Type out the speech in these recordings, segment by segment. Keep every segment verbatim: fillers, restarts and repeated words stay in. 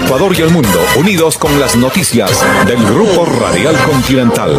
Ecuador y el mundo, unidos con las noticias del Grupo Radial Continental.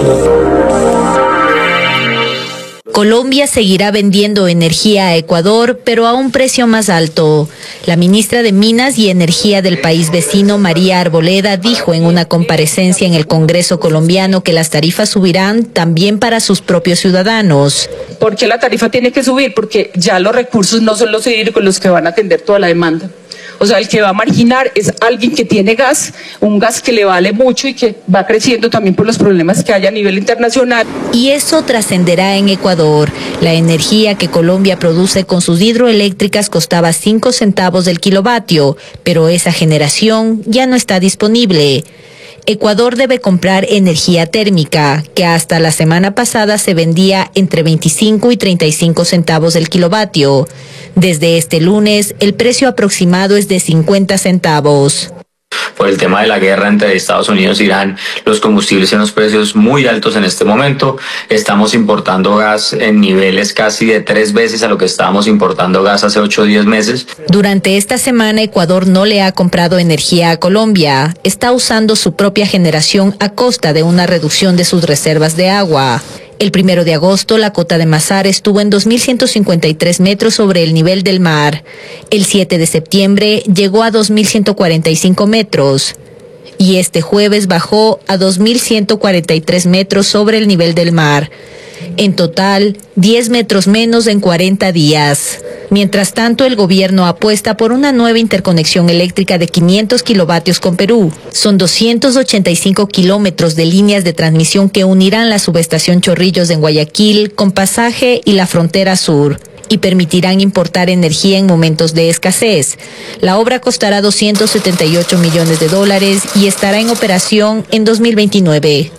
Colombia seguirá vendiendo energía a Ecuador, pero a un precio más alto. La ministra de Minas y Energía del país vecino, María Arboleda, dijo en una comparecencia en el Congreso colombiano que las tarifas subirán también para sus propios ciudadanos. ¿Por qué la tarifa tiene que subir? Porque ya los recursos no son los hídricos los que van a atender toda la demanda. O sea, el que va a marginar es alguien que tiene gas, un gas que le vale mucho y que va creciendo también por los problemas que hay a nivel internacional. Y eso trascenderá en Ecuador. La energía que Colombia produce con sus hidroeléctricas costaba cinco centavos del kilovatio, pero esa generación ya no está disponible. Ecuador debe comprar energía térmica, que hasta la semana pasada se vendía entre veinticinco y treinta y cinco centavos del kilovatio. Desde este lunes, el precio aproximado es de cincuenta centavos. Por el tema de la guerra entre Estados Unidos e Irán, los combustibles en los precios muy altos en este momento. Estamos importando gas en niveles casi de tres veces a lo que estábamos importando gas hace ocho o diez meses. Durante esta semana, Ecuador no le ha comprado energía a Colombia. Está usando su propia generación a costa de una reducción de sus reservas de agua. El primero de agosto, la cota de Masar estuvo en dos mil ciento cincuenta y tres metros sobre el nivel del mar. El siete de septiembre llegó a dos mil ciento cuarenta y cinco metros. Y este jueves bajó a dos mil ciento cuarenta y tres metros sobre el nivel del mar. En total, diez metros menos en cuarenta días. Mientras tanto, el gobierno apuesta por una nueva interconexión eléctrica de quinientos kilovatios con Perú. Son doscientos ochenta y cinco kilómetros de líneas de transmisión que unirán la subestación Chorrillos en Guayaquil con Pasaje y la frontera sur, y permitirán importar energía en momentos de escasez. La obra costará doscientos setenta y ocho millones de dólares y estará en operación en dos mil veintinueve.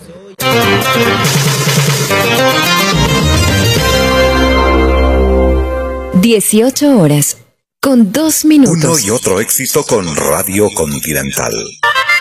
dieciocho horas, con dos minutos. Uno y otro éxito con Radio Continental.